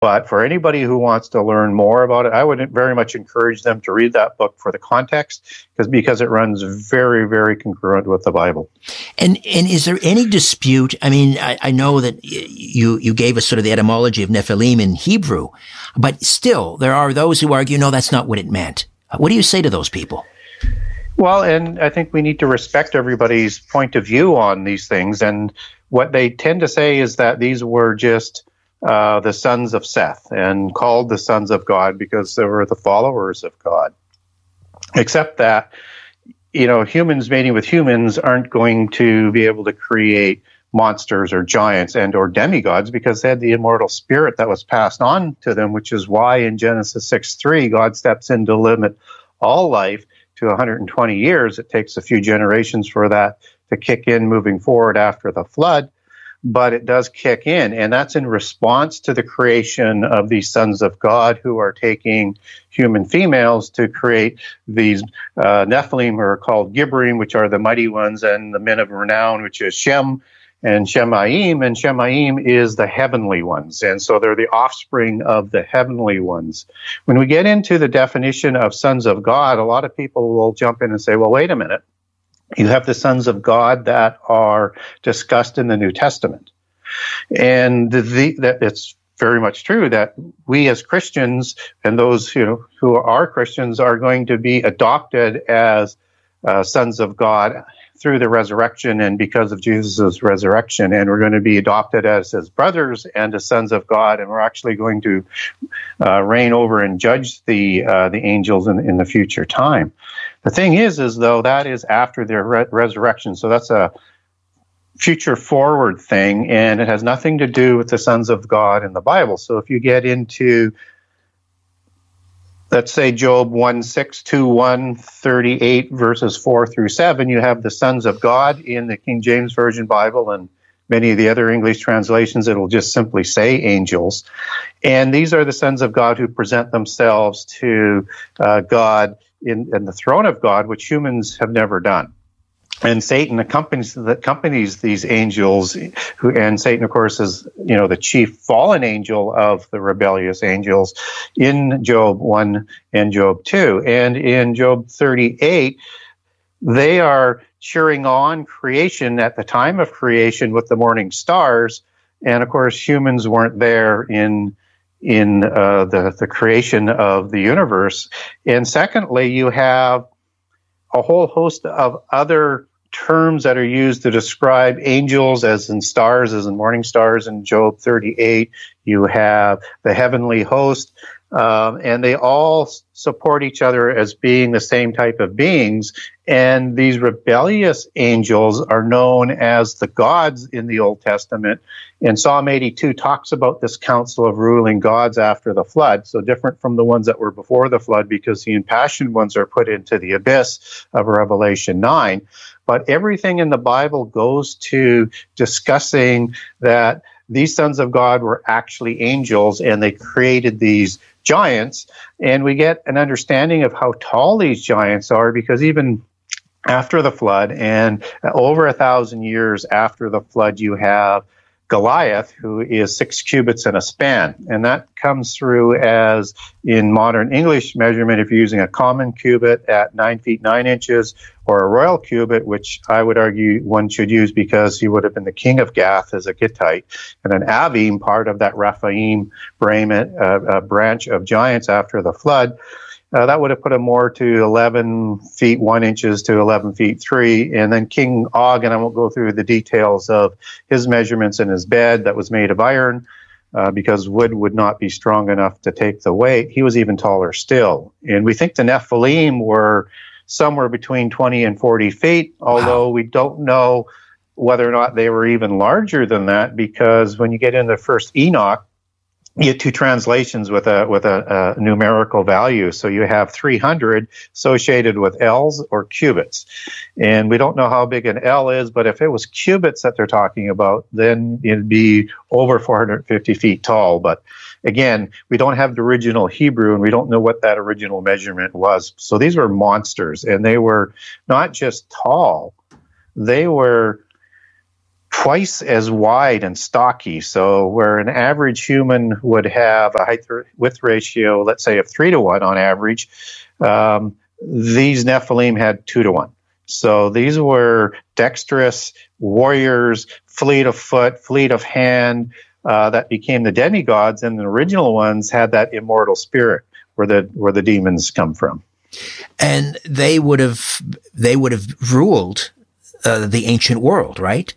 But for anybody who wants to learn more about it, I would very much encourage them to read that book for the context, because it runs very, very congruent with the Bible. And is there any dispute? I mean, I know that you gave us sort of the etymology of Nephilim in Hebrew, but still there are those who argue, no, that's not what it meant. What do you say to those people? Well, and I think we need to respect everybody's point of view on these things. And what they tend to say is that these were just the sons of Seth, and called the sons of God because they were the followers of God. Except that, humans mating with humans aren't going to be able to create monsters or giants and or demigods, because they had the immortal spirit that was passed on to them, which is why in Genesis 6:3, God steps in to limit all life to 120 years. It takes a few generations for that to kick in moving forward after the flood. But it does kick in, and that's in response to the creation of these sons of God who are taking human females to create these Nephilim, who are called Gibberim, which are the mighty ones, and the men of renown, which is Shem and Shemaim, and Shemaim is the heavenly ones, and so they're the offspring of the heavenly ones. When we get into the definition of sons of God, a lot of people will jump in and say, well, wait a minute. You have the sons of God that are discussed in the New Testament. And that it's very much true that we as Christians, and those who are Christians, are going to be adopted as sons of God through the resurrection and because of Jesus' resurrection. And we're going to be adopted as his brothers and as sons of God. And we're actually going to reign over and judge the angels in the future time. The thing is though, that is after their resurrection. So that's a future forward thing, and it has nothing to do with the sons of God in the Bible. So if you get into, let's say, Job 1:6 to 1:38, verses 4 through 7, you have the sons of God in the King James Version Bible, and many of the other English translations, it'll just simply say angels. And these are the sons of God who present themselves to God in the throne of God, which humans have never done. And Satan accompanies these angels, and Satan, of course, is the chief fallen angel of the rebellious angels in Job 1 and Job 2. And in Job 38, they are cheering on creation at the time of creation with the morning stars. And of course, humans weren't there in the creation of the universe. And secondly, you have a whole host of other terms that are used to describe angels, as in stars, as in morning stars in Job 38. You have the heavenly host, and they all support each other as being the same type of beings. And these rebellious angels are known as the gods in the Old Testament. And Psalm 82 talks about this council of ruling gods after the flood, so different from the ones that were before the flood, because the impassioned ones are put into the abyss of Revelation 9. But everything in the Bible goes to discussing that these sons of God were actually angels, and they created these giants. And we get an understanding of how tall these giants are, because even after the flood, and over 1,000 years after the flood, you have Goliath, who is 6 cubits in a span. And that comes through as, in modern English measurement, if you're using a common cubit at 9 feet 9 inches, or a royal cubit, which I would argue one should use because he would have been the king of Gath as a Gittite, and an Avim, part of that Rephaim branch of giants after the flood. That would have put him more to 11 feet 1 inches to 11 feet 3. And then King Og, and I won't go through the details of his measurements in his bed that was made of iron, because wood would not be strong enough to take the weight. He was even taller still. And we think the Nephilim were somewhere between 20 and 40 feet, although we don't know whether or not they were even larger than that, because when you get into first Enoch, you get two translations with a numerical value. So you have 300 associated with ells or cubits. And we don't know how big an L is, but if it was cubits that they're talking about, then it'd be over 450 feet tall. But again, we don't have the original Hebrew, and we don't know what that original measurement was. So these were monsters, and they were not just tall, they were twice as wide and stocky. So where an average human would have a height-width ratio, let's say, of 3-to-1 on average, these Nephilim had 2-to-1. So these were dexterous warriors, fleet of foot, fleet of hand, that became the demigods, and the original ones had that immortal spirit where the demons come from. And they would have ruled the ancient world, right?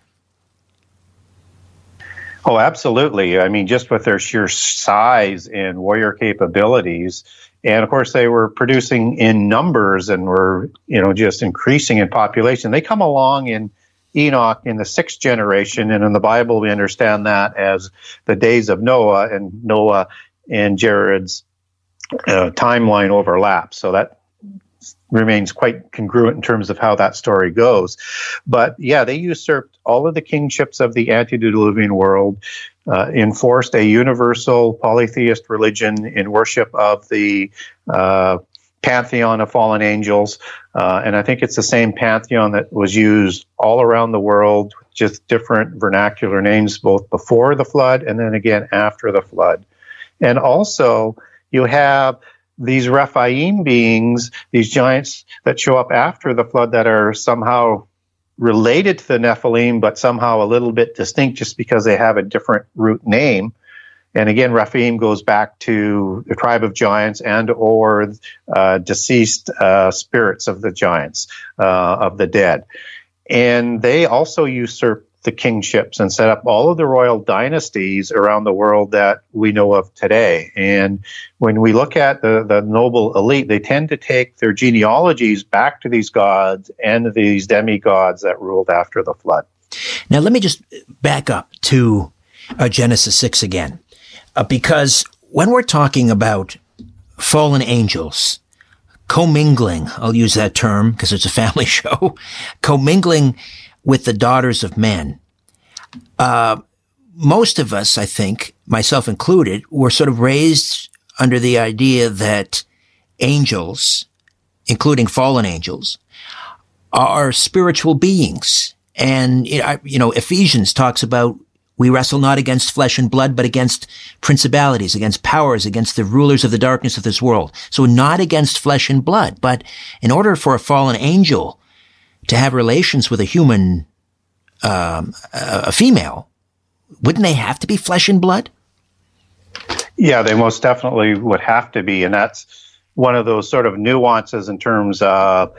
Oh, absolutely. I mean, just with their sheer size and warrior capabilities. And of course, they were producing in numbers and were, just increasing in population. They come along in Enoch in the 6th generation. And in the Bible, we understand that as the days of Noah, and Noah and Jared's timeline overlaps. So that remains quite congruent in terms of how that story goes. But yeah, they usurped all of the kingships of the antediluvian world, enforced a universal polytheist religion in worship of the pantheon of fallen angels. And I think it's the same pantheon that was used all around the world, just different vernacular names, both before the flood and then again after the flood. And also, you have these Rephaim beings, these giants that show up after the flood that are somehow related to the Nephilim, but somehow a little bit distinct just because they have a different root name. And again, Rephaim goes back to the tribe of giants and or deceased spirits of the giants, of the dead. And they also usurp the kingships and set up all of the royal dynasties around the world that we know of today. And when we look at the noble elite, they tend to take their genealogies back to these gods and these demigods that ruled after the flood. Now, let me just back up to Genesis 6 again, because when we're talking about fallen angels commingling, I'll use that term because it's a family show, commingling with the daughters of men. Most of us, I think, myself included, were sort of raised under the idea that angels, including fallen angels, are spiritual beings. And, Ephesians talks about we wrestle not against flesh and blood, but against principalities, against powers, against the rulers of the darkness of this world. So not against flesh and blood, but in order for a fallen angel to have relations with a human, a female, wouldn't they have to be flesh and blood? Yeah, they most definitely would have to be. And that's one of those sort of nuances in terms of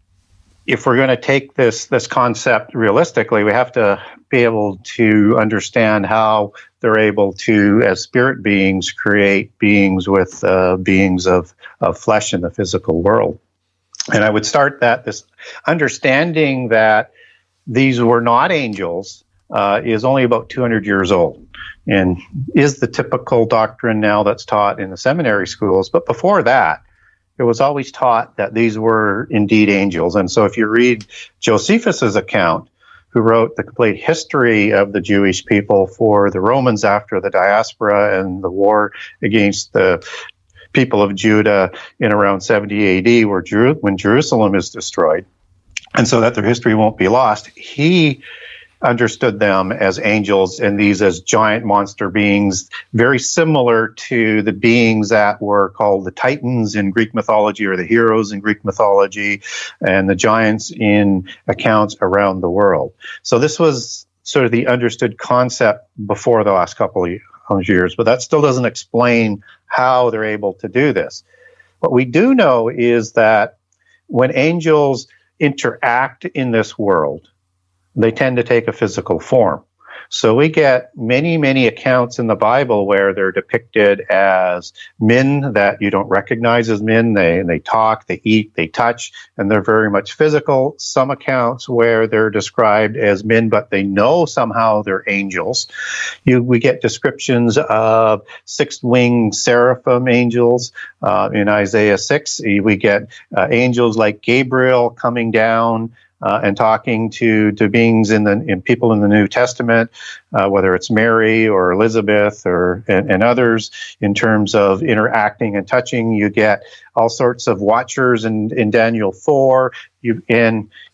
if we're going to take this concept realistically, we have to be able to understand how they're able to, as spirit beings, create beings with beings of flesh in the physical world. And I would start this understanding that these were not angels is only about 200 years old and is the typical doctrine now that's taught in the seminary schools. But before that, it was always taught that these were indeed angels. And so if you read Josephus's account, who wrote the complete history of the Jewish people for the Romans after the diaspora and the war against the people of Judah in around 70 AD, when Jerusalem is destroyed, and so that their history won't be lost, he understood them as angels and these as giant monster beings, very similar to the beings that were called the Titans in Greek mythology or the heroes in Greek mythology and the giants in accounts around the world. So this was sort of the understood concept before the last couple of years, but that still doesn't explain how they're able to do this. What we do know is that when angels interact in this world, they tend to take a physical form. So we get many, many accounts in the Bible where they're depicted as men that you don't recognize as men. They talk, they eat, they touch, and they're very much physical. Some accounts where they're described as men, but they know somehow they're angels. We get descriptions of six-winged seraphim angels in Isaiah 6. We get angels like Gabriel coming down and talking to beings in people in the New Testament, whether it's Mary or Elizabeth and others, in terms of interacting and touching. You get all sorts of watchers in Daniel 4, and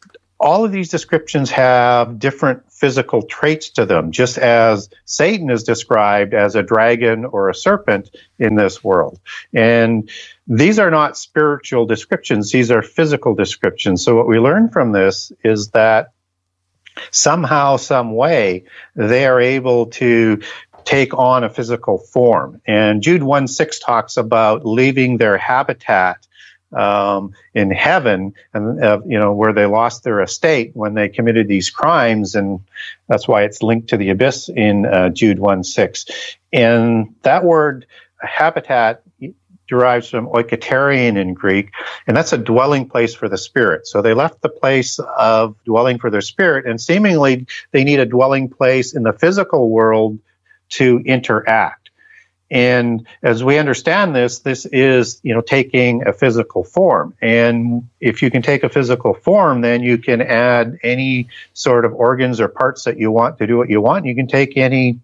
all of these descriptions have different physical traits to them, just as Satan is described as a dragon or a serpent in this world. And these are not spiritual descriptions, these are physical descriptions. So what we learn from this is that somehow, some way, they are able to take on a physical form. And Jude 1:6 talks about leaving their habitat in heaven, and where they lost their estate when they committed these crimes, and that's why it's linked to the abyss in Jude 1:6. And that word habitat derives from oikoterion in Greek, and that's a dwelling place for the spirit. So they left the place of dwelling for their spirit, and seemingly they need a dwelling place in the physical world to interact. And as we understand this is, taking a physical form. And if you can take a physical form, then you can add any sort of organs or parts that you want to do what you want. You can take any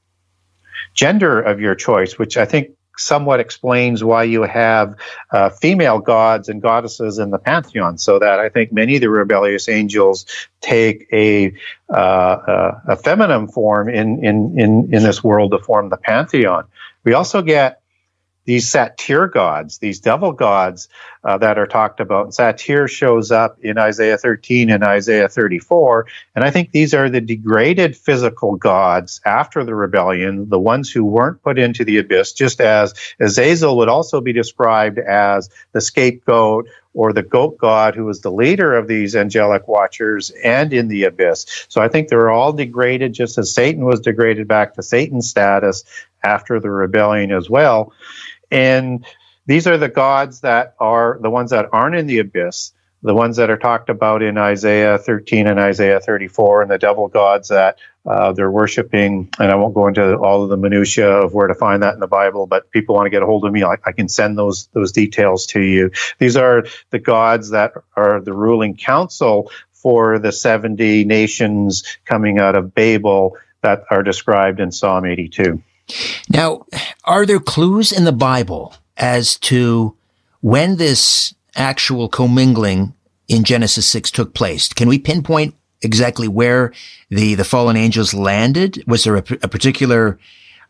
gender of your choice, which I think somewhat explains why you have female gods and goddesses in the pantheon, so that I think many of the rebellious angels take a feminine form in this world to form the pantheon. We also get these satyr gods, these devil gods that are talked about. And satyr shows up in Isaiah 13 and Isaiah 34. And I think these are the degraded physical gods after the rebellion, the ones who weren't put into the abyss, just as Azazel would also be described as the scapegoat or the goat god who was the leader of these angelic watchers and in the abyss. So I think they're all degraded, just as Satan was degraded back to Satan's status after the rebellion as well. And these are the gods that are the ones that aren't in the abyss, the ones that are talked about in Isaiah 13 and Isaiah 34, and the devil gods that they're worshiping. And I won't go into all of the minutiae of where to find that in the Bible, but people want to get a hold of me, I can send those details to you. These are the gods that are the ruling council for the 70 nations coming out of Babel that are described in Psalm 82. Now, are there clues in the Bible as to when this actual commingling in Genesis 6 took place? Can we pinpoint exactly where the fallen angels landed? Was there a particular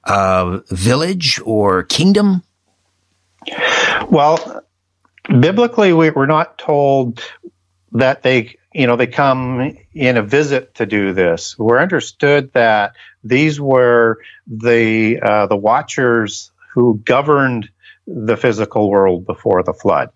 village or kingdom? Well, biblically, we're not told that they come in a visit to do this. We're understood that these were the watchers who governed the physical world before the flood.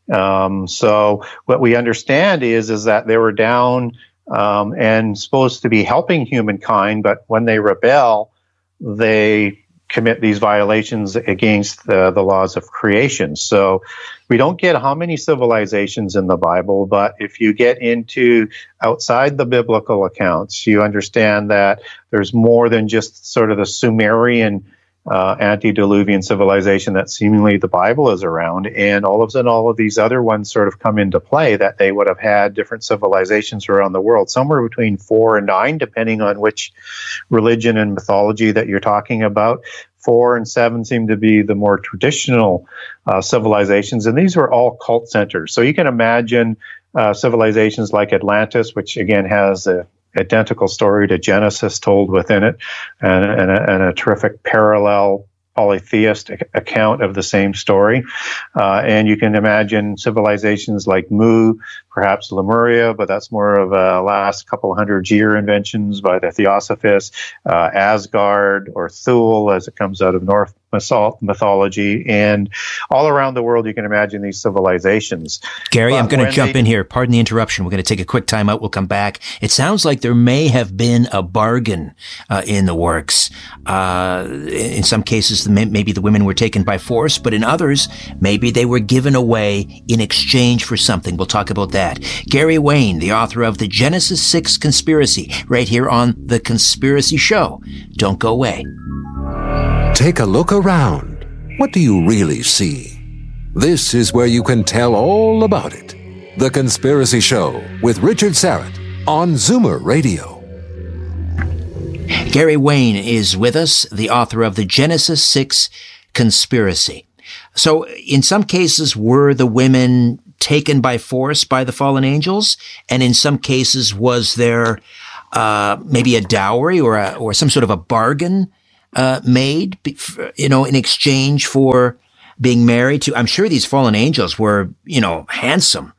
So what we understand is that they were down and supposed to be helping humankind, but when they rebel, they commit these violations against the laws of creation. So we don't get how many civilizations in the Bible, but if you get into outside the biblical accounts, you understand that there's more than just sort of the Sumerian antediluvian civilization that seemingly the Bible is around, and all of a sudden all of these other ones sort of come into play, that they would have had different civilizations around the world, somewhere between 4 and 9, depending on which religion and mythology that you're talking about. 4 and 7 seem to be the more traditional civilizations, and these were all cult centers. So you can imagine civilizations like Atlantis, which again has a identical story to Genesis told within it, and a terrific parallel polytheistic account of the same story. And you can imagine civilizations like Mu, perhaps Lemuria, but that's more of a last couple hundred year inventions by the Theosophists, Asgard or Thule as it comes out of Norse mythology. And all around the world, you can imagine these civilizations. Gary, I'm going to jump in here. Pardon the interruption. We're going to take a quick time out. We'll come back. It sounds like there may have been a bargain in the works. In some cases, maybe the women were taken by force, but in others, maybe they were given away in exchange for something. We'll talk about that. Gary Wayne, the author of The Genesis 6 Conspiracy, right here on The Conspiracy Show. Don't go away. Take a look around. What do you really see? This is where you can tell all about it. The Conspiracy Show with Richard Syrett on Zoomer Radio. Gary Wayne is with us, the author of The Genesis 6 Conspiracy. So in some cases, were the women taken by force by the fallen angels? And in some cases, was there maybe a dowry or some sort of a bargain made, in exchange for being married to? I'm sure these fallen angels were, handsome,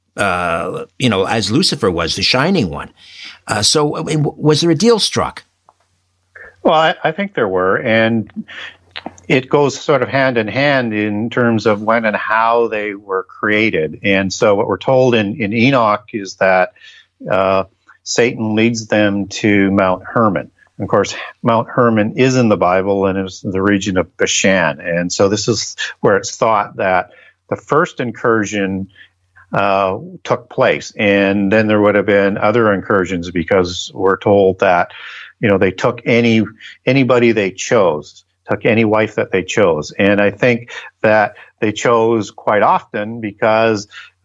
as Lucifer was, the shining one. So was there a deal struck? Well, I think there were, and it goes sort of hand in hand in terms of when and how they were created. And so what we're told in Enoch is that Satan leads them to Mount Hermon. And of course, Mount Hermon is in the Bible and is the region of Bashan. And so this is where it's thought that the first incursion took place. And then there would have been other incursions, because we're told that, they took anybody they chose, took any wife that they chose. And I think that they chose quite often because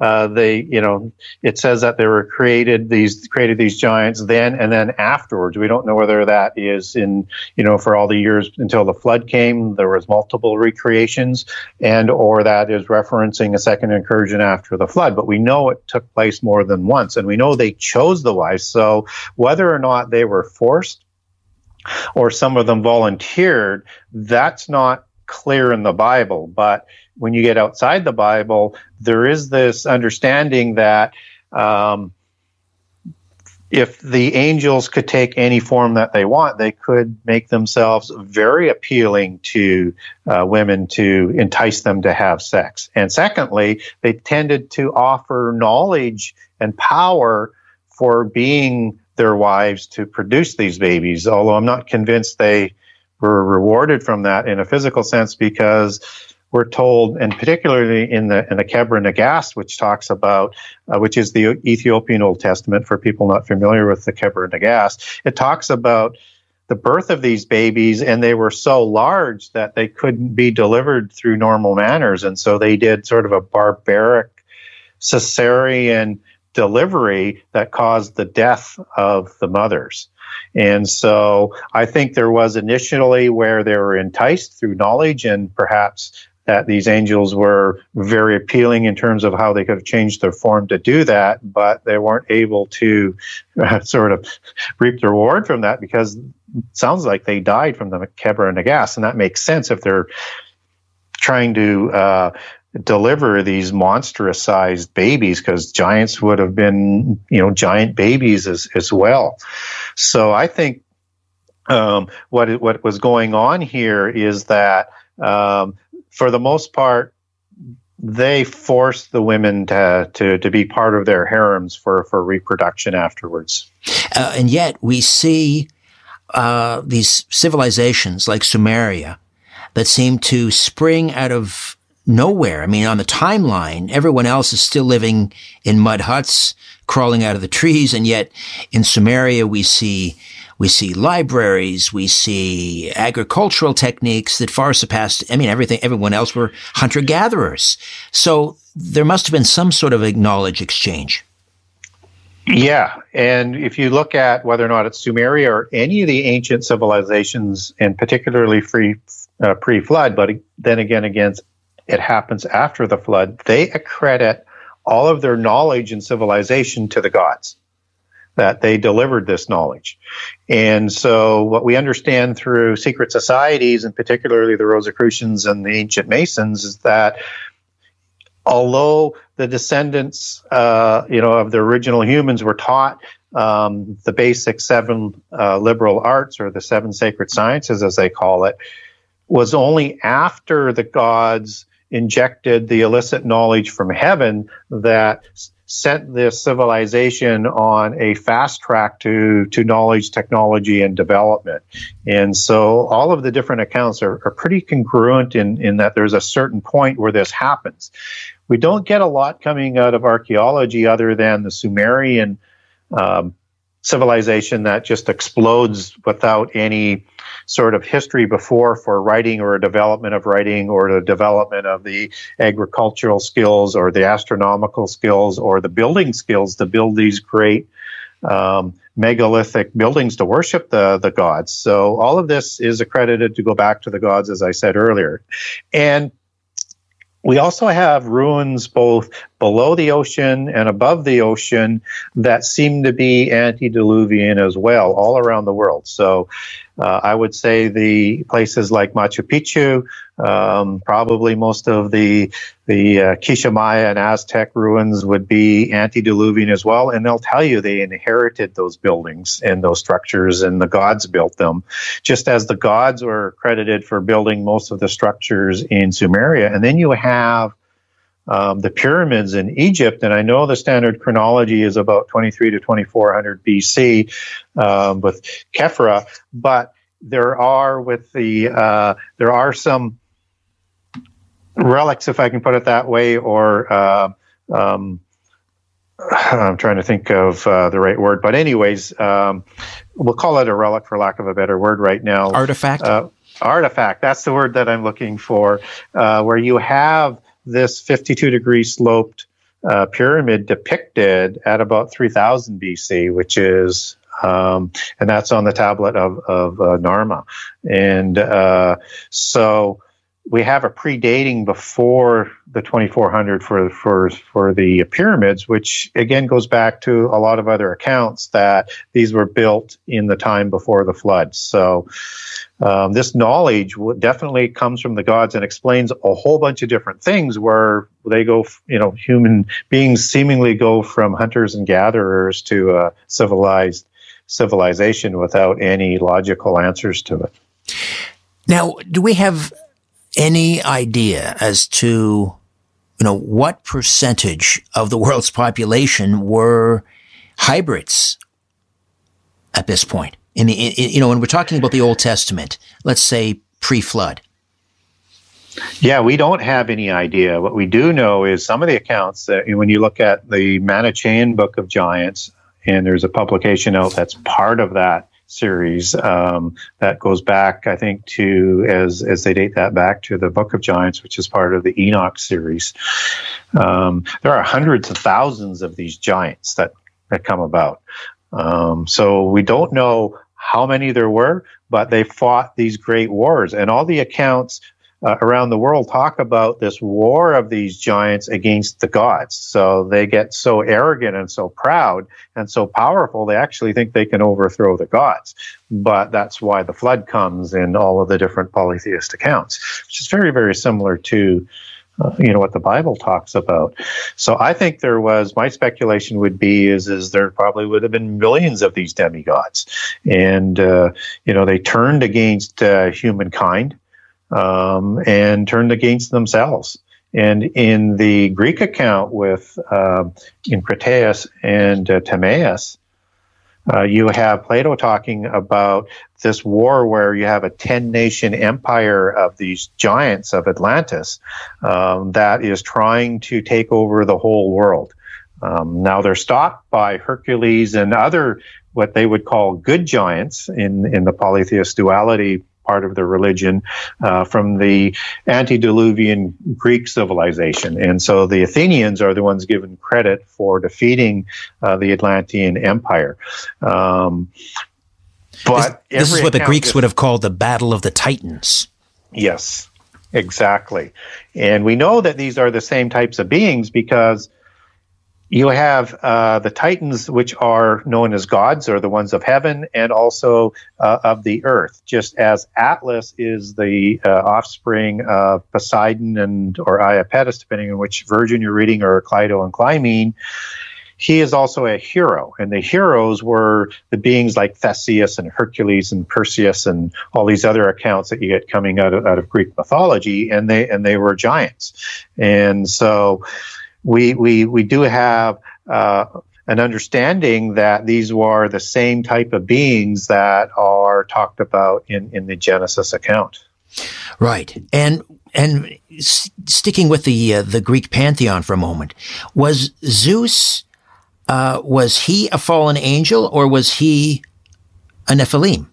it says that they were created these giants then and then afterwards. We don't know whether that is for all the years until the flood came, there was multiple recreations, or that is referencing a second incursion after the flood. But we know it took place more than once, and we know they chose the wives. So whether or not they were forced or some of them volunteered, that's not clear in the Bible. But when you get outside the Bible, there is this understanding that if the angels could take any form that they want, they could make themselves very appealing to women to entice them to have sex. And secondly, they tended to offer knowledge and power for being their wives to produce these babies, although I'm not convinced they were rewarded from that in a physical sense, because we're told, and particularly in the Kebra Nagast, which talks about, which is the Ethiopian Old Testament for people not familiar with the Kebra Nagast, it talks about the birth of these babies, and they were so large that they couldn't be delivered through normal manners, and so they did sort of a barbaric cesarean delivery that caused the death of the mothers. And so I think there was initially where they were enticed through knowledge, and perhaps that these angels were very appealing in terms of how they could have changed their form to do that, but they weren't able to sort of reap the reward from that, because it sounds like they died from the Kebra Nagast, and that makes sense if they're trying to deliver these monstrous-sized babies, because giants would have been, giant babies as well. So I think what was going on here is that for the most part, they forced the women to be part of their harems for reproduction afterwards. And yet we see these civilizations like Sumeria that seem to spring out of nowhere. I mean, on the timeline, everyone else is still living in mud huts, crawling out of the trees, and yet in Sumeria we see libraries, we see agricultural techniques that far surpassed, everyone else were hunter-gatherers. So there must have been some sort of a knowledge exchange. Yeah, and if you look at whether or not it's Sumeria or any of the ancient civilizations, and particularly pre-flood, but then again, it happens after the flood, they accredit all of their knowledge and civilization to the gods, that they delivered this knowledge. And so what we understand through secret societies, and particularly the Rosicrucians and the ancient Masons, is that although the descendants of the original humans were taught the basic seven liberal arts, or the seven sacred sciences as they call it, was only after the gods injected the illicit knowledge from heaven that sent this civilization on a fast track to knowledge, technology, and development. And so all of the different accounts are pretty congruent in that there's a certain point where this happens. We don't get a lot coming out of archaeology other than the Sumerian civilization that just explodes without any sort of history before for writing, or a development of writing, or the development of the agricultural skills, or the astronomical skills, or the building skills to build these great megalithic buildings to worship the gods. So all of this is accredited to go back to the gods, as I said earlier. And We also have ruins both below the ocean and above the ocean that seem to be antediluvian as well, all around the world. So I would say the places like Machu Picchu, probably most of the Quiché Maya and Aztec ruins would be antediluvian as well, and they'll tell you they inherited those buildings and those structures, and the gods built them, just as the gods were credited for building most of the structures in Sumeria. And then you have the pyramids in Egypt, and I know the standard chronology is about 23 to 2400 BC with Khafra, but there are some relics, if I can put it that way, or I'm trying to think of the right word, but anyways, we'll call it a relic for lack of a better word right now. Artifact? Artifact, that's the word that I'm looking for, where you have this 52-degree sloped pyramid depicted at about 3000 BC, which is, and that's on the tablet of Narma. And so we have a predating before the 2400 for the pyramids, which again goes back to a lot of other accounts that these were built in the time before the flood. So this knowledge definitely comes from the gods and explains a whole bunch of different things where they go, human beings seemingly go from hunters and gatherers to a civilization without any logical answers to it. Now, do we have any idea as to, what percentage of the world's population were hybrids at this point? When we're talking about the Old Testament, let's say pre-flood. Yeah, we don't have any idea. What we do know is some of the accounts that when you look at the Manichaean Book of Giants, and there's a publication out that's part of that series that goes back, I think, to as they date that back to the Book of Giants, which is part of the Enoch series. There are hundreds of thousands of these giants that come about. So we don't know how many there were, but they fought these great wars, and all the accounts around the world talk about this war of these giants against the gods. So they get so arrogant and so proud and so powerful, they actually think they can overthrow the gods. But that's why the flood comes in all of the different polytheist accounts, which is very, very similar to what the Bible talks about. So I think my speculation would be is there probably would have been millions of these demigods. And, they turned against humankind and turned against themselves. And in the Greek account in Critias and Timaeus, you have Plato talking about this war where you have a 10-nation empire of these giants of Atlantis that is trying to take over the whole world. Now they're stopped by Hercules and other what they would call good giants in the polytheist duality part of the religion from the antediluvian Greek civilization. And so the Athenians are the ones given credit for defeating the Atlantean Empire. But this is what the Greeks would have called the Battle of the Titans. Yes, exactly. And we know that these are the same types of beings because you have the Titans, which are known as gods, or the ones of heaven, and also of the earth, just as Atlas is the offspring of Poseidon or Iapetus, depending on which version you're reading, or Cleito and Clymene. He is also a hero, and the heroes were the beings like Theseus and Hercules and Perseus and all these other accounts that you get coming out of Greek mythology, and they were giants. And so we do have an understanding that these were the same type of beings that are talked about in the Genesis account. Right. And sticking with the Greek pantheon for a moment, was Zeus, was he a fallen angel, or was he a Nephilim?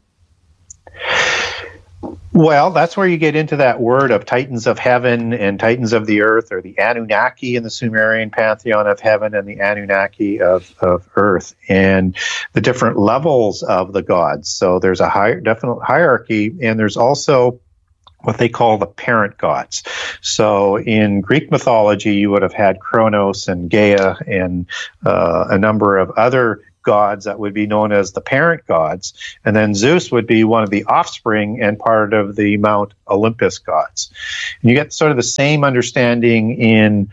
Well, that's where you get into that word of titans of heaven and titans of the earth, or the Anunnaki in the Sumerian pantheon of heaven and the Anunnaki of earth, and the different levels of the gods. So there's a definite hierarchy, and there's also what they call the parent gods. So in Greek mythology, you would have had Kronos and Gaia and a number of other gods that would be known as the parent gods. And then Zeus would be one of the offspring and part of the Mount Olympus gods. And you get sort of the same understanding in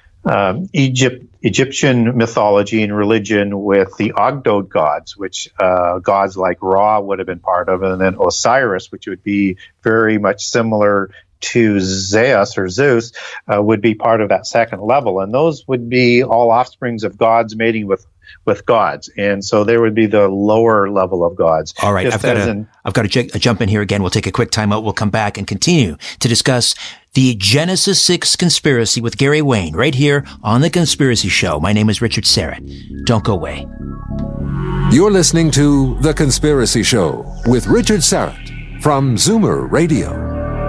Egyptian mythology and religion with the Ogdoad gods, which gods like Ra would have been part of, and then Osiris, which would be very much similar to Zeus or Zeus, would be part of that second level. And those would be all offsprings of gods mating with gods. And so there would be the lower level of gods. All right, I've got to jump in here again. We'll take a quick time out. We'll come back and continue to discuss the Genesis 6 conspiracy with Gary Wayne right here on The Conspiracy Show. My name is Richard Syrett. Don't go away. You're listening to The Conspiracy Show with Richard Syrett from Zoomer Radio.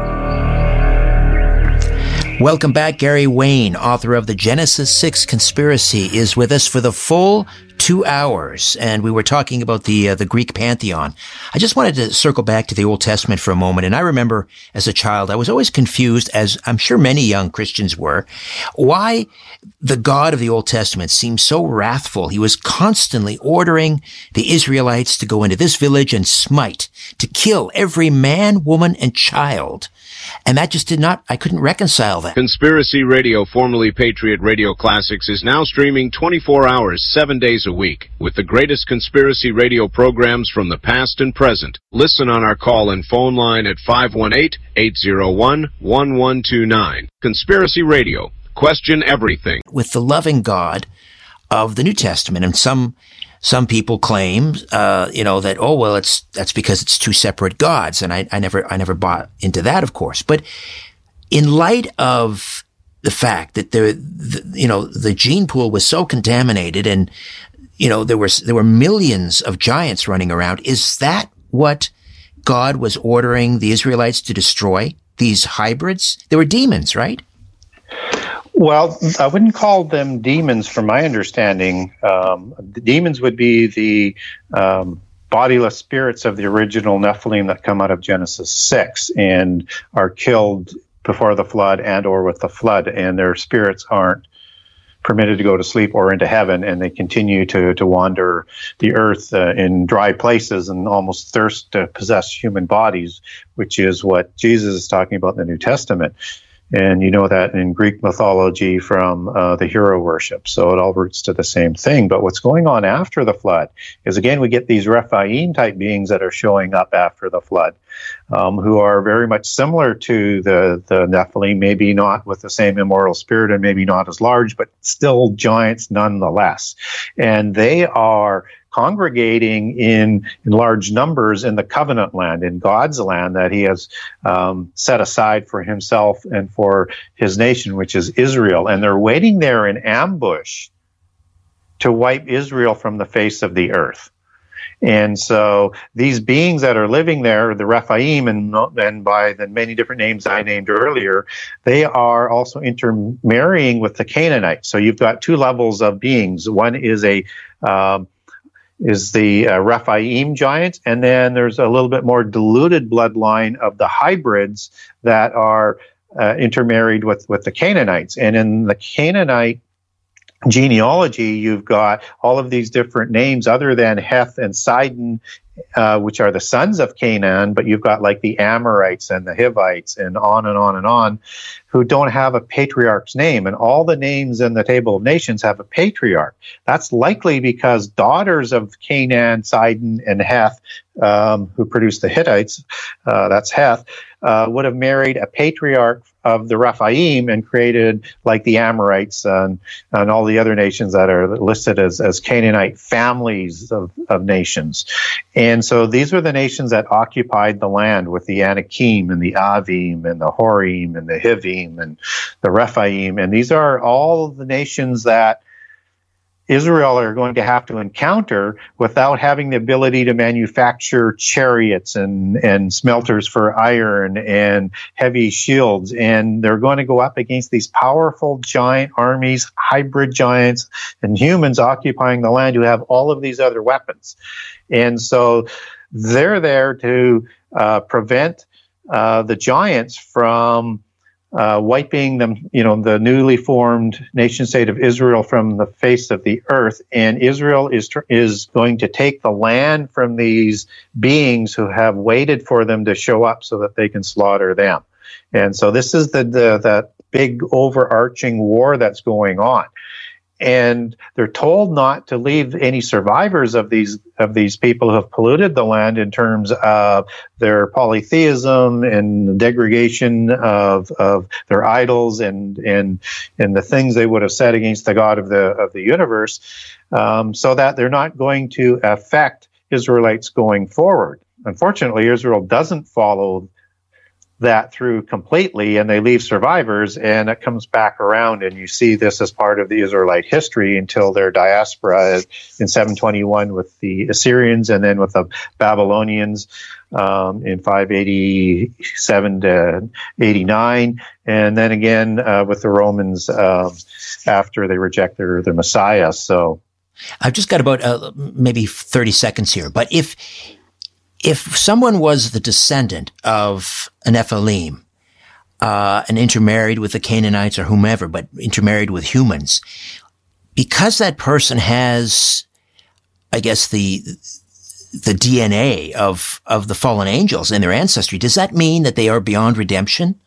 Welcome back. Gary Wayne, author of the Genesis 6 Conspiracy, is with us for the full 2 hours. And we were talking about the Greek pantheon. I just wanted to circle back to the Old Testament for a moment. And I remember as a child, I was always confused, as I'm sure many young Christians were, why the God of the Old Testament seemed so wrathful. He was constantly ordering the Israelites to go into this village and smite, to kill every man, woman, and child. And that just I couldn't reconcile that. Conspiracy Radio, formerly Patriot Radio Classics, is now streaming 24 hours, 7 days a week, with the greatest conspiracy radio programs from the past and present. Listen on our call and phone line at 518-801-1129. Conspiracy Radio. Question everything. With the loving God of the New Testament, and some people claim, that, that's because it's two separate gods. And I never bought into that, of course. But in light of the fact that the gene pool was so contaminated and, there were millions of giants running around, is that what God was ordering the Israelites to destroy? These hybrids? They were demons, right? Well, I wouldn't call them demons from my understanding. The demons would be the bodiless spirits of the original Nephilim that come out of Genesis 6 and are killed before the flood and or with the flood, and their spirits aren't permitted to go to sleep or into heaven, and they continue to wander the earth in dry places and almost thirst to possess human bodies, which is what Jesus is talking about in the New Testament. And you know that in Greek mythology from the hero worship. So it all roots to the same thing. But what's going on after the flood is, again, we get these Rephaim-type beings that are showing up after the flood, who are very much similar to the Nephilim, maybe not with the same immoral spirit and maybe not as large, but still giants nonetheless. And they are congregating in large numbers in the covenant land, in God's land that he has set aside for himself and for his nation, which is Israel. And they're waiting there in ambush to wipe Israel from the face of the earth. And so these beings that are living there, the Rephaim, and by the many different names I named earlier, they are also intermarrying with the Canaanites. So you've got two levels of beings. One is the Rephaim giants, and then there's a little bit more diluted bloodline of the hybrids that are intermarried with the Canaanites. And in the Canaanite genealogy, you've got all of these different names other than Heth and Sidon, which are the sons of Canaan, but you've got like the Amorites and the Hivites and on and on and on, who don't have a patriarch's name. And all the names in the Table of Nations have a patriarch. That's likely because daughters of Canaan, Sidon, and Heth, who produced the Hittites, that's Heth, would have married a patriarch of the Rephaim and created like the Amorites and all the other nations that are listed as Canaanite families of nations. And so these were the nations that occupied the land with the Anakim and the Avim and the Horim and the Hivim and the Rephaim. And these are all the nations that Israel are going to have to encounter without having the ability to manufacture chariots and smelters for iron and heavy shields. And they're going to go up against these powerful giant armies, hybrid giants, and humans occupying the land who have all of these other weapons. And so they're there to prevent the giants from wiping them, the newly formed nation state of Israel from the face of the earth. And Israel is going to take the land from these beings who have waited for them to show up so that they can slaughter them. And so this is that big overarching war that's going on. And they're told not to leave any survivors of these people who have polluted the land in terms of their polytheism and the degradation of their idols and the things they would have said against the God of the universe, so that they're not going to affect Israelites going forward. Unfortunately, Israel doesn't follow that through completely, and they leave survivors, and it comes back around, and you see this as part of the Israelite history until their diaspora in 721 with the Assyrians, and then with the Babylonians in 587 to 89, and then again with the Romans after they reject their Messiah. So I've just got about maybe 30 seconds here, but if someone was the descendant of an Nephilim, and intermarried with the Canaanites or whomever, but intermarried with humans, because that person has, I guess, the DNA of the fallen angels in their ancestry, does that mean that they are beyond redemption?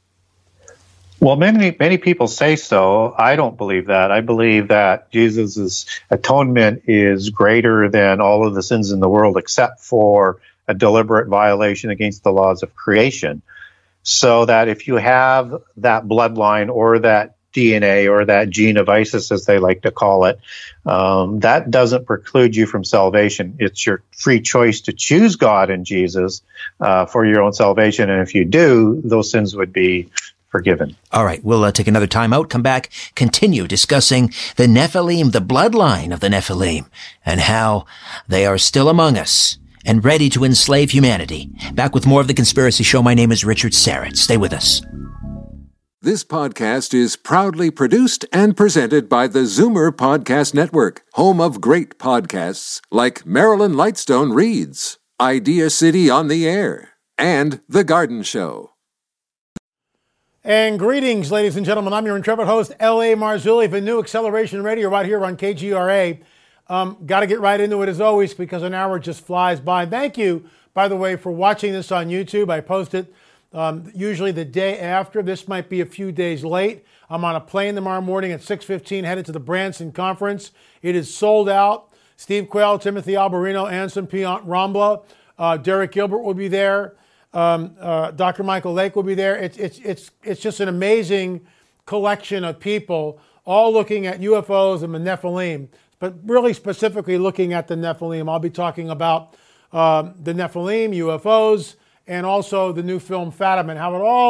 Well, many people say so. I don't believe that. I believe that Jesus' atonement is greater than all of the sins in the world, except for a deliberate violation against the laws of creation. So that if you have that bloodline or that DNA or that gene of Isis, as they like to call it, that doesn't preclude you from salvation. It's your free choice to choose God and Jesus for your own salvation. And if you do, those sins would be forgiven. All right, we'll take another time out, come back, continue discussing the Nephilim, the bloodline of the Nephilim, and how they are still among us and ready to enslave humanity. Back with more of The Conspiracy Show. My name is Richard Syrett. Stay with us. This podcast is proudly produced and presented by the Zoomer Podcast Network, home of great podcasts like Marilyn Lightstone Reads, Idea City on the Air, and The Garden Show. And greetings, ladies and gentlemen. I'm your intrepid host, L.A. Marzulli, for New Acceleration Radio right here on KGRA. Got to get right into it as always because an hour just flies by. Thank you, by the way, for watching this on YouTube. I post it usually the day after. This might be a few days late. I'm on a plane tomorrow morning at 6:15 headed to the Branson Conference. It is sold out. Steve Quayle, Timothy Alberino, Anselm Piant Rambla, Derek Gilbert will be there. Dr. Michael Lake will be there. It's just an amazing collection of people all looking at UFOs and the Nephilim, but really specifically looking at the Nephilim. I'll be talking about the Nephilim, UFOs, and also the new film Fatima, and how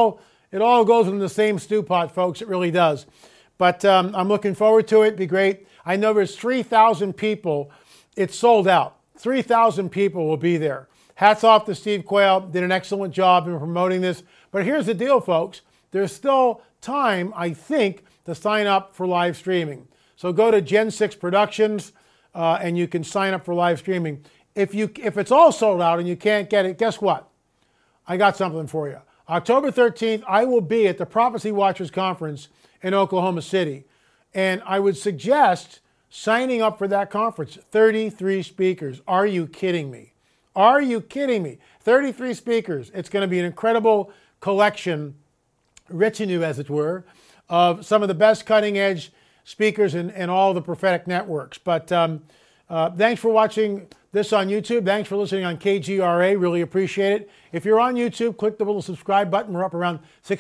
it all goes in the same stew pot, folks. It really does. But I'm looking forward to it. It'd be great. I know there's 3,000 people. It's sold out. 3,000 people will be there. Hats off to Steve Quayle. Did an excellent job in promoting this. But here's the deal, folks. There's still time, I think, to sign up for live streaming. So go to Gen 6 Productions, and you can sign up for live streaming. If it's all sold out and you can't get it, guess what? I got something for you. October 13th, I will be at the Prophecy Watchers Conference in Oklahoma City. And I would suggest signing up for that conference. 33 speakers. Are you kidding me? Are you kidding me? 33 speakers. It's going to be an incredible collection, retinue as it were, of some of the best cutting edge speakers in all the prophetic networks. But thanks for watching this on YouTube. Thanks for listening on KGRA. Really appreciate it. If you're on YouTube, click the little subscribe button. We're up around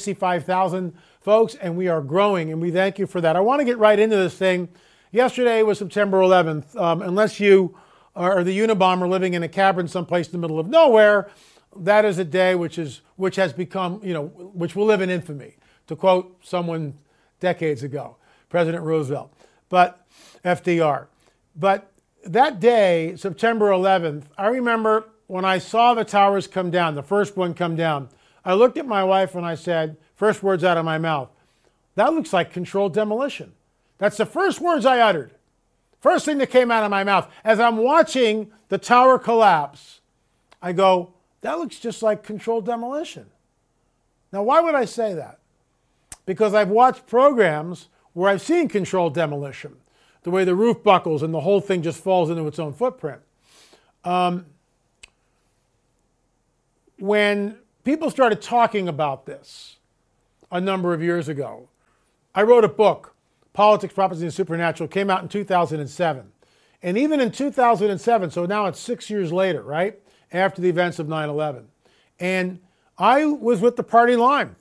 65,000 folks, and we are growing, and we thank you for that. I want to get right into this thing. Yesterday was September 11th. Unless you are the Unabomber living in a cabin someplace in the middle of nowhere, that is a day which has become, which will live in infamy, to quote someone decades ago. President Roosevelt, but FDR. But that day, September 11th, I remember when I saw the towers come down, the first one come down, I looked at my wife and I said, first words out of my mouth, that looks like controlled demolition. That's the first words I uttered. First thing that came out of my mouth. As I'm watching the tower collapse, I go, that looks just like controlled demolition. Now, why would I say that? Because I've watched programs where I've seen controlled demolition, the way the roof buckles and the whole thing just falls into its own footprint. When people started talking about this a number of years ago, I wrote a book, Politics, Prophecy, and Supernatural, came out in 2007. And even in 2007, so now it's 6 years later, right, after the events of 9/11. And I was with the party line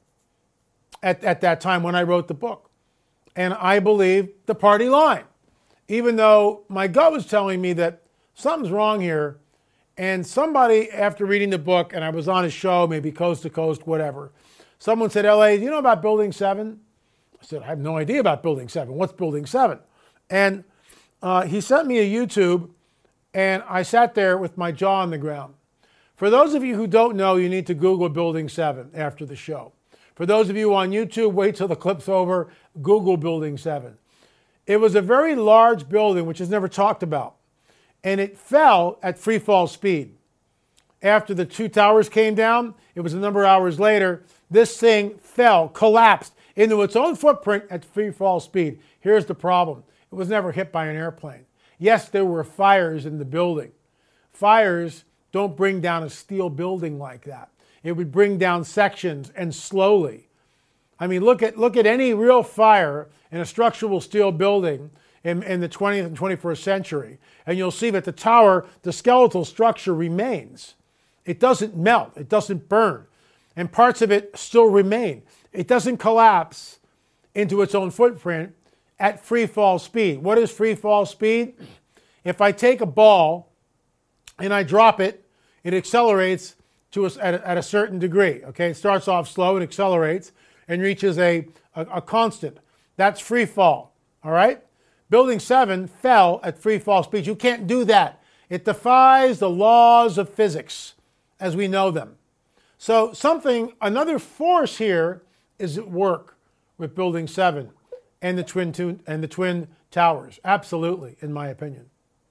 at that time when I wrote the book. And I believed the party line, even though my gut was telling me that something's wrong here. And somebody, after reading the book, and I was on a show, maybe Coast to Coast, whatever, someone said, L.A., do you know about Building 7? I said, I have no idea about Building 7. What's Building 7? And he sent me a YouTube, and I sat there with my jaw on the ground. For those of you who don't know, you need to Google Building 7 after the show. For those of you on YouTube, wait till the clip's over, Google Building 7. It was a very large building, which is never talked about. And it fell at free fall speed. After the two towers came down, it was a number of hours later, this thing fell, collapsed into its own footprint at free fall speed. Here's the problem. It was never hit by an airplane. Yes, there were fires in the building. Fires don't bring down a steel building like that. It would bring down sections and slowly. I mean, look at any real fire in a structural steel building in the 20th and 21st century, and you'll see that the tower, the skeletal structure remains. It doesn't melt. It doesn't burn. And parts of it still remain. It doesn't collapse into its own footprint at free fall speed. What is free fall speed? If I take a ball and I drop it, it accelerates at a certain degree. Okay, it starts off slow and accelerates and reaches a constant. That's free fall. All right? Building 7 fell at free fall speed. You can't do that. It defies the laws of physics as we know them. So another force here is at work with Building 7 and the Twin Towers. Absolutely, in my opinion.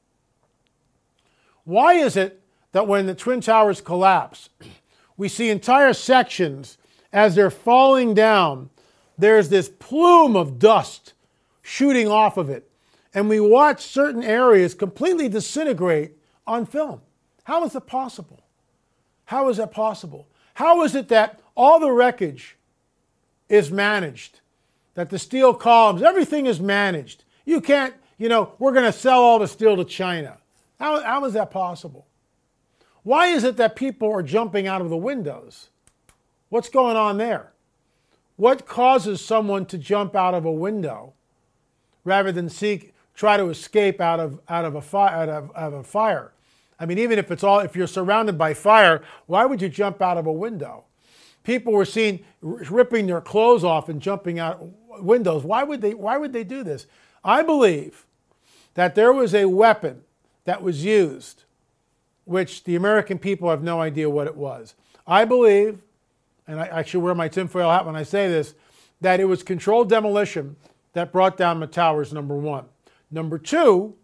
Why is it that when the Twin Towers collapse, we see entire sections as they're falling down, there's this plume of dust shooting off of it, and we watch certain areas completely disintegrate on film? How is it possible? How is that possible? How is it that all the wreckage is managed, that the steel columns, everything is managed? You can't, we're going to sell all the steel to China. How is that possible? Why is it that people are jumping out of the windows? What's going on there? What causes someone to jump out of a window rather than try to escape out of a fire? I mean, even if you're surrounded by fire, why would you jump out of a window? People were seen ripping their clothes off and jumping out windows. Why would they do this? I believe that there was a weapon that was used, which the American people have no idea what it was. I believe, and I actually wear my tinfoil hat when I say this, that it was controlled demolition that brought down the towers, number one. Number two,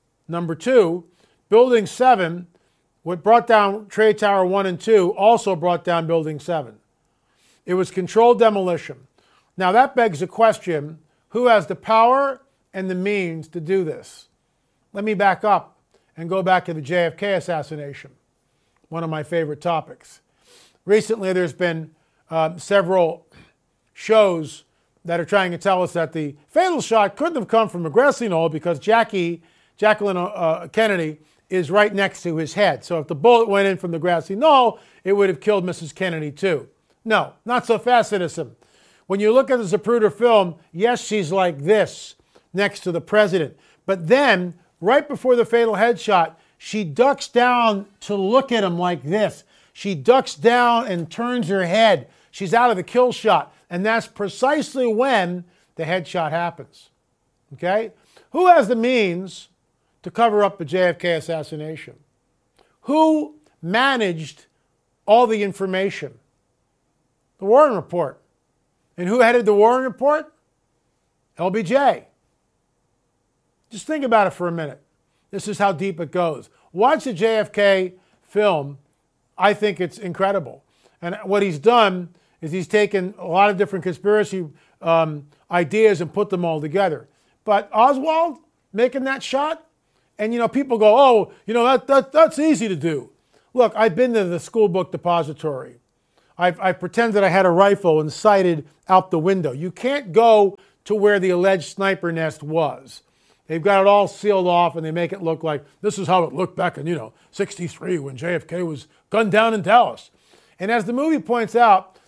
Building 7, what brought down Trade Tower 1 and 2, also brought down Building 7. It was controlled demolition. Now that begs the question, who has the power and the means to do this? Let me back up and go back to the JFK assassination, one of my favorite topics. Recently there's been several shows that are trying to tell us that the fatal shot couldn't have come from a grassy knoll because Jacqueline Kennedy is right next to his head. So if the bullet went in from the grassy knoll, it would have killed Mrs. Kennedy too. No, not so fast, citizen. When you look at the Zapruder film, yes, she's like this next to the president. But then, right before the fatal headshot, she ducks down to look at him like this. She ducks down and turns her head. She's out of the kill shot. And that's precisely when the headshot happens. Okay? Who has the means to cover up the JFK assassination? Who managed all the information? The Warren Report. And who headed the Warren Report? LBJ. Just think about it for a minute. This is how deep it goes. Watch the JFK film. I think it's incredible. And what he's done is he's taken a lot of different conspiracy ideas and put them all together. But Oswald making that shot, and people go, oh, that's easy to do. Look, I've been to the school book depository. I pretend that I had a rifle and sighted out the window. You can't go to where the alleged sniper nest was. They've got it all sealed off, and they make it look like this is how it looked back in, 63 when JFK was gunned down in Dallas. And as the movie points out,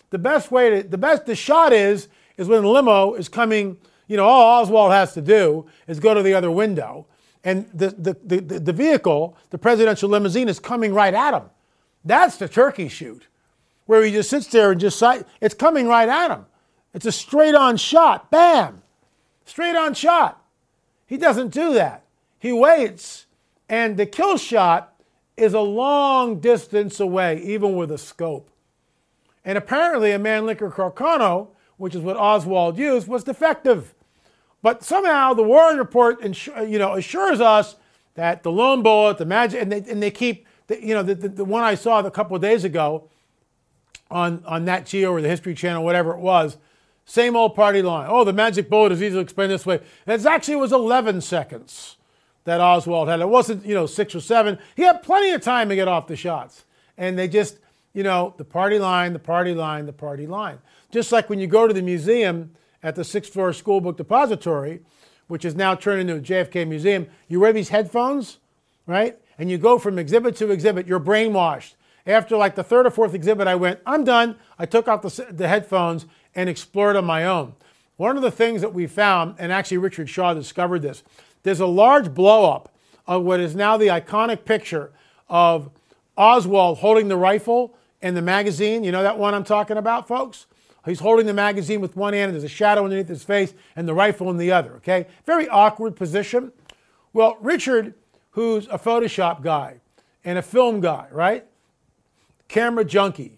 the shot is when the limo is coming, all Oswald has to do is go to the other window. And the vehicle, the presidential limousine, is coming right at him. That's the turkey shoot, where he just sits there and it's coming right at him. It's a straight-on shot. Bam! Straight-on shot. He doesn't do that. He waits, and the kill shot is a long distance away, even with a scope. And apparently a Mannlicher Carcano, which is what Oswald used, was defective. But somehow the Warren Report assures us that the lone bullet, the magic, and they keep, the one I saw a couple of days ago on Nat Geo or the History Channel, whatever it was, same old party line. Oh, the magic bullet is easily explained this way. It actually was 11 seconds that Oswald had. It wasn't, 6 or 7. He had plenty of time to get off the shots. And they just, the party line, the party line, the party line. Just like when you go to the museum at the 6th floor school book depository, which is now turned into a JFK museum, you wear these headphones, right? And you go from exhibit to exhibit. You're brainwashed. After like the 3rd or 4th exhibit, I went, I'm done. I took off the headphones and explored on my own. One of the things that we found, and actually Richard Shaw discovered this, there's a large blow-up of what is now the iconic picture of Oswald holding the rifle and the magazine. You know that one I'm talking about, folks? He's holding the magazine with one hand, and there's a shadow underneath his face, and the rifle in the other, okay? Very awkward position. Well, Richard, who's a Photoshop guy and a film guy, right? Camera junkie.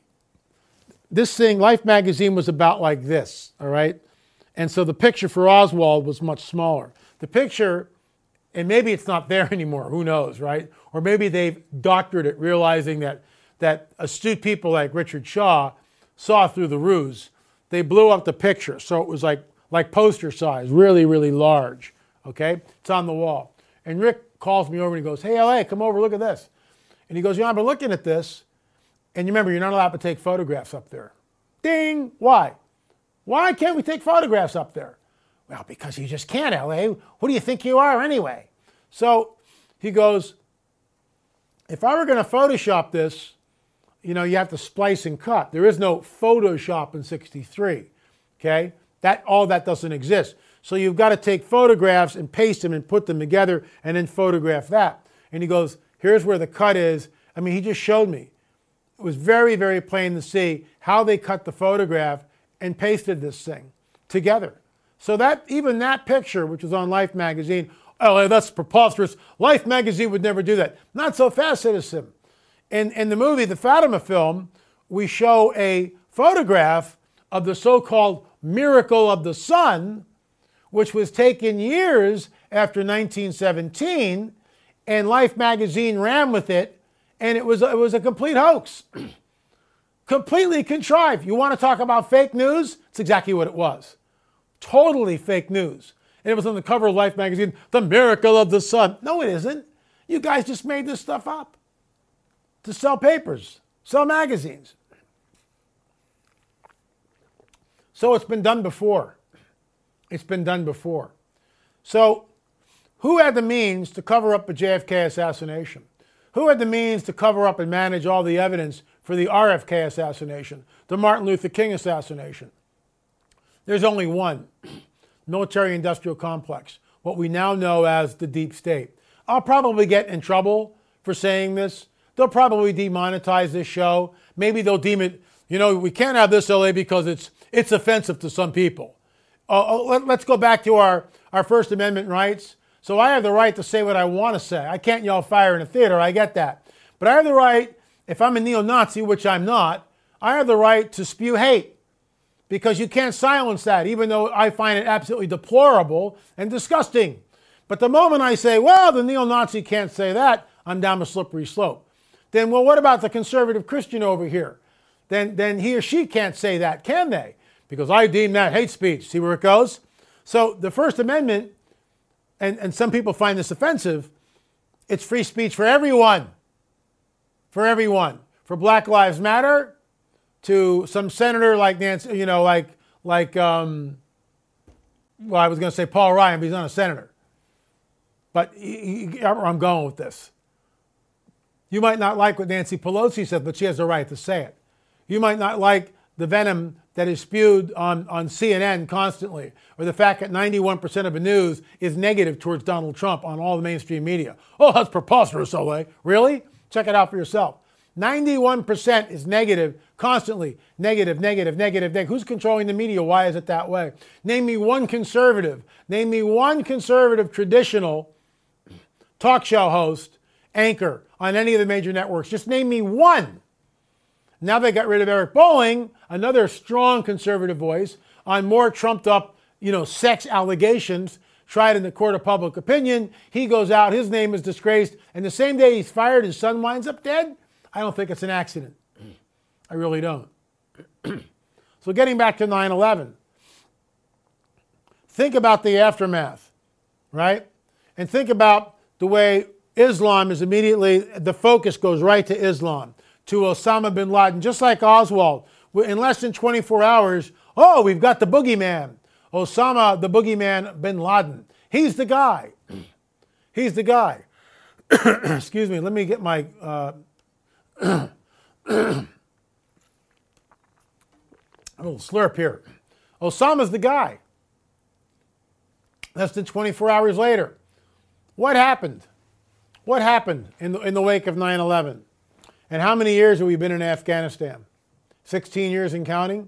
This thing, Life magazine, was about like this, all right? And so the picture for Oswald was much smaller. The picture, and maybe it's not there anymore, who knows, right? Or maybe they've doctored it, realizing that astute people like Richard Shaw saw through the ruse. They blew up the picture, so it was like poster size, really, really large, okay? It's on the wall. And Rick calls me over and he goes, hey, LA, come over, look at this. And he goes, I've been looking at this. And you remember, you're not allowed to take photographs up there. Ding! Why? Why can't we take photographs up there? Well, because you just can't, LA. Who do you think you are anyway? So he goes, if I were going to Photoshop this, you have to splice and cut. There is no Photoshop in 63, okay? All that doesn't exist. So you've got to take photographs and paste them and put them together and then photograph that. And he goes, here's where the cut is. I mean, he just showed me. It was very, very plain to see how they cut the photograph and pasted this thing together. So even that picture, which was on Life magazine, oh, that's preposterous. Life magazine would never do that. Not so fast, citizen. In the movie, the Fatima film, we show a photograph of the so-called Miracle of the Sun, which was taken years after 1917, and Life magazine ran with it. And it was a complete hoax. Completely contrived. You want to talk about fake news? It's exactly what it was. Totally fake news. And it was on the cover of Life magazine, the Miracle of the Sun. No, it isn't. You guys just made this stuff up to sell papers, sell magazines. So it's been done before. It's been done before. So who had the means to cover up the JFK assassination? Who had the means to cover up and manage all the evidence for the RFK assassination, the Martin Luther King assassination? There's only one, military-industrial complex, what we now know as the deep state. I'll probably get in trouble for saying this. They'll probably demonetize this show. Maybe they'll deem it, we can't have this, LA, because it's offensive to some people. Let's go back to our First Amendment rights. So I have the right to say what I want to say. I can't yell fire in a theater, I get that. But I have the right, if I'm a neo-Nazi, which I'm not, I have the right to spew hate. Because you can't silence that, even though I find it absolutely deplorable and disgusting. But the moment I say, well, the neo-Nazi can't say that, I'm down a slippery slope. Then, well, what about the conservative Christian over here? then he or she can't say that, can they? Because I deem that hate speech. See where it goes? So the First Amendment, and some people find this offensive, it's free speech for everyone. For everyone. For Black Lives Matter, to some senator like Nancy, well, I was going to say Paul Ryan, but he's not a senator. But I'm going with this. You might not like what Nancy Pelosi said, but she has the right to say it. You might not like the venom that is spewed on CNN constantly, or the fact that 91% of the news is negative towards Donald Trump on all the mainstream media. Oh, that's preposterous, Ole. Really? Check it out for yourself. 91% is negative, constantly. Negative. Who's controlling the media? Why is it that way? Name me one conservative. Name me one conservative traditional talk show host, anchor on any of the major networks. Just name me one. Now they got rid of Eric Bolling, another strong conservative voice, on more trumped up, sex allegations tried in the court of public opinion. He goes out, his name is disgraced, and the same day he's fired, his son winds up dead? I don't think it's an accident. I really don't. So getting back to 9/11, think about the aftermath, right? And think about the way Islam is immediately, the focus goes right to Islam, to Osama bin Laden, just like Oswald. In less than 24 hours, we've got the boogeyman. Osama, the boogeyman bin Laden. He's the guy. He's the guy. Excuse me, let me get my... a little slurp here. Osama's the guy. Less than 24 hours later. What happened? What happened in the wake of 9/11? And how many years have we been in Afghanistan? 16 years and counting?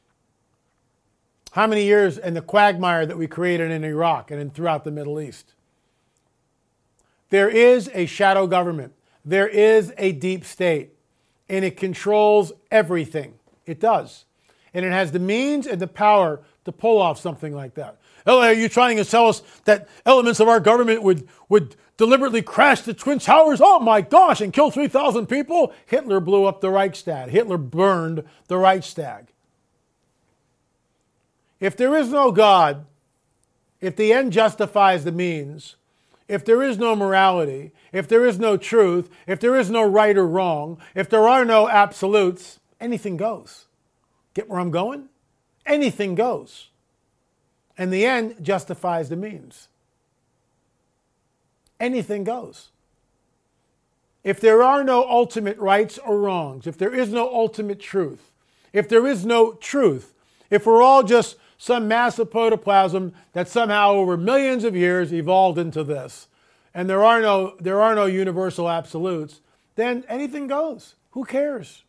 How many years in the quagmire that we created in Iraq and throughout the Middle East? There is a shadow government. There is a deep state. And it controls everything. It does. And it has the means and the power to pull off something like that. LA, are you trying to tell us that elements of our government would deliberately crash the Twin Towers? Oh my gosh, and kill 3,000 people? Hitler blew up the Reichstag. Hitler burned the Reichstag. If there is no God, if the end justifies the means, if there is no morality, if there is no truth, if there is no right or wrong, if there are no absolutes, anything goes. Get where I'm going? Anything goes. And the end justifies the means. Anything goes. If there are no ultimate rights or wrongs, if there is no ultimate truth, if there is no truth, if we're all just some mass of protoplasm that somehow over millions of years evolved into this, and there are no universal absolutes, then anything goes. Who cares?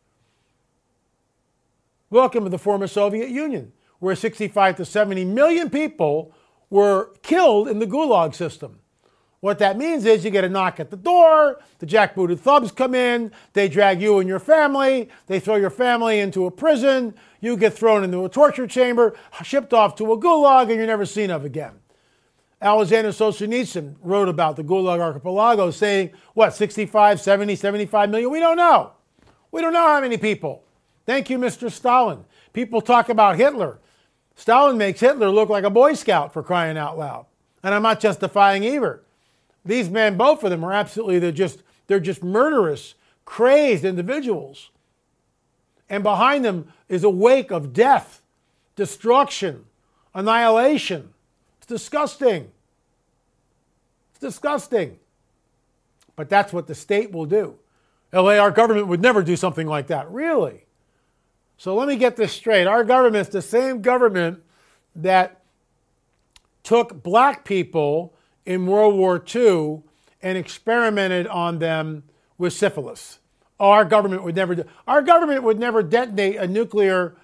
Welcome to the former Soviet Union, where 65 to 70 million people were killed in the Gulag system. What that means is you get a knock at the door, the jackbooted thugs come in, they drag you and your family, they throw your family into a prison, you get thrown into a torture chamber, shipped off to a Gulag, and you're never seen of again. Alexander Solzhenitsyn wrote about the Gulag Archipelago saying, 65, 70, 75 million? We don't know. We don't know how many people. Thank you, Mr. Stalin. People talk about Hitler. Stalin makes Hitler look like a Boy Scout, for crying out loud. And I'm not justifying either. These men, both of them, are absolutely, they're just murderous, crazed individuals. And behind them is a wake of death, destruction, annihilation. It's disgusting. It's disgusting. But that's what the state will do. LA, our government would never do something like that. Really? So let me get this straight. Our government's the same government that took black people in World War II and experimented on them with syphilis. Our government would never do. Our government would never detonate a nuclear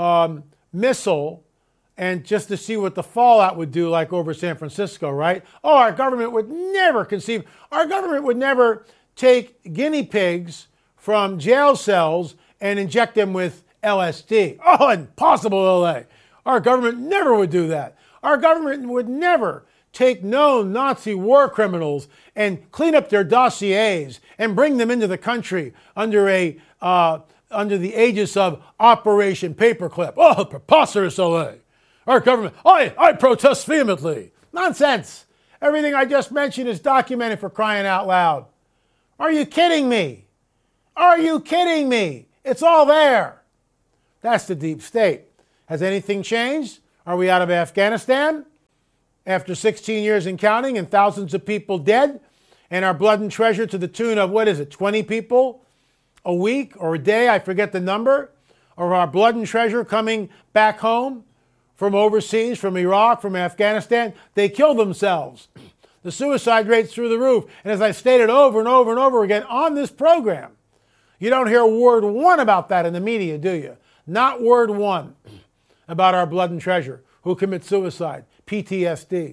missile and just to see what the fallout would do, like over San Francisco, right? Oh, our government would never conceive. Our government would never take guinea pigs from jail cells and inject them with LSD. Oh, impossible, LA. Our government never would do that. Our government would never take known Nazi war criminals and clean up their dossiers and bring them into the country under a under the aegis of Operation Paperclip. Oh, preposterous, LA. Our government, I protest vehemently. Nonsense. Everything I just mentioned is documented, for crying out loud. Are you kidding me? Are you kidding me? It's all there. That's the deep state. Has anything changed? Are we out of Afghanistan? After 16 years and counting and thousands of people dead, and our blood and treasure to the tune of, 20 people a week or a day, I forget the number, or our blood and treasure coming back home from overseas, from Iraq, from Afghanistan, they kill themselves. The suicide rate's through the roof. And as I stated over and over and over again on this program, you don't hear word one about that in the media, do you? Not word one about our blood and treasure who commit suicide, PTSD.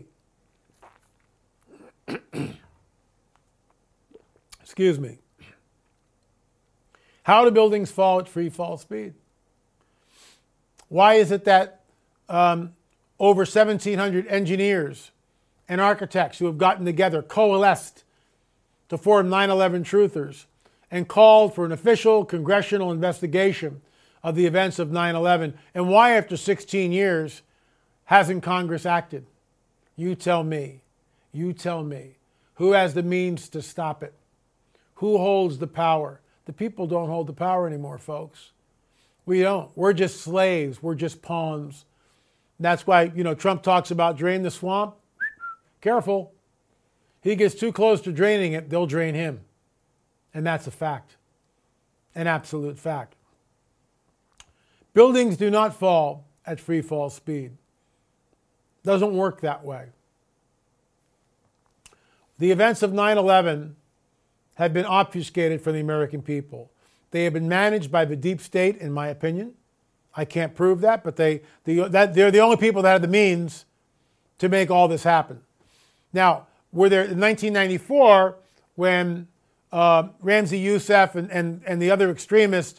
Excuse me. How do buildings fall at free fall speed? Why is it that over 1,700 engineers and architects who have gotten together, coalesced to form 9/11 Truthers and called for an official congressional investigation of the events of 9/11, and why after 16 years hasn't Congress acted? You tell me. You tell me. Who has the means to stop it? Who holds the power? The people don't hold the power anymore, folks. We don't. We're just slaves. We're just pawns. That's why, Trump talks about drain the swamp. Careful. He gets too close to draining it, they'll drain him. And that's a fact. An absolute fact. Buildings do not fall at free fall speed. Doesn't work that way. The events of 9/11 have been obfuscated for the American people. They have been managed by the deep state, in my opinion. I can't prove that, but they're the only people that had the means to make all this happen. Now, were there in 1994 when Ramzi Youssef and the other extremists,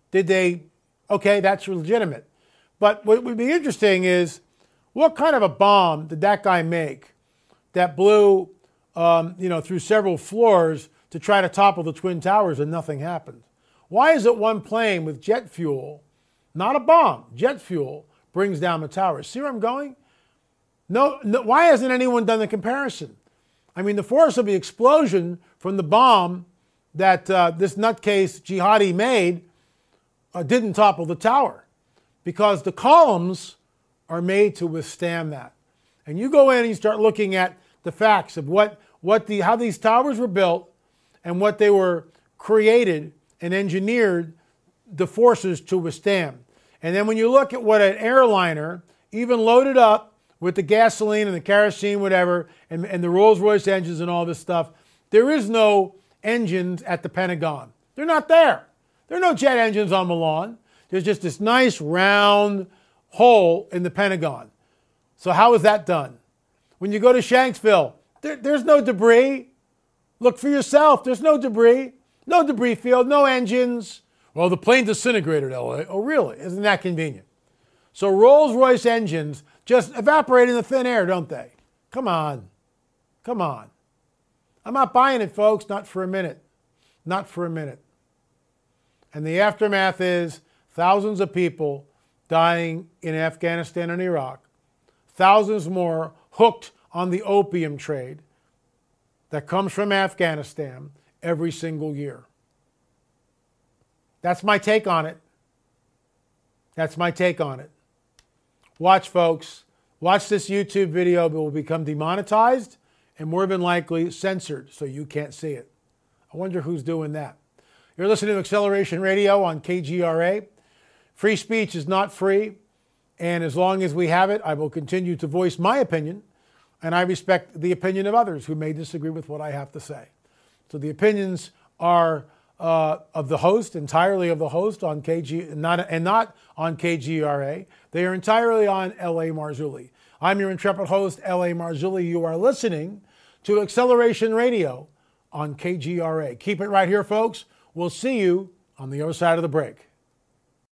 okay, that's legitimate. But what would be interesting is, what kind of a bomb did that guy make that blew through several floors to try to topple the Twin Towers and nothing happened? Why is it one plane with jet fuel, not a bomb, jet fuel, brings down the towers? See where I'm going? No, why hasn't anyone done the comparison? I mean, the force of the explosion from the bomb that this nutcase jihadi made didn't topple the tower, because the columns are made to withstand that. And you go in and you start looking at the facts of how these towers were built and what they were created and engineered the forces to withstand. And then when you look at what an airliner, even loaded up with the gasoline and the kerosene, whatever, and the Rolls-Royce engines and all this stuff, there is no engines at the Pentagon. They're not there. There are no jet engines on Milan. There's just this nice round hole in the Pentagon. So how is that done? When you go to Shanksville, there's no debris. Look for yourself. There's no debris. No debris field, no engines. Well, the plane disintegrated, LA. Oh, really? Isn't that convenient? So Rolls-Royce engines just evaporate in the thin air, don't they? Come on. Come on. I'm not buying it, folks. Not for a minute. Not for a minute. And the aftermath is thousands of people dying in Afghanistan and Iraq. Thousands more hooked on the opium trade that comes from Afghanistan every single year. That's my take on it. That's my take on it. Watch, folks. Watch this YouTube video. It will become demonetized and more than likely censored so you can't see it. I wonder who's doing that. You're listening to Acceleration Radio on KGRA. Free speech is not free. And as long as we have it, I will continue to voice my opinion. And I respect the opinion of others who may disagree with what I have to say. So the opinions are of the host, entirely of the host on not on KGRA. They are entirely on L.A. Marzulli. I'm your intrepid host, L.A. Marzulli. You are listening to Acceleration Radio on KGRA. Keep it right here, folks. We'll see you on the other side of the break.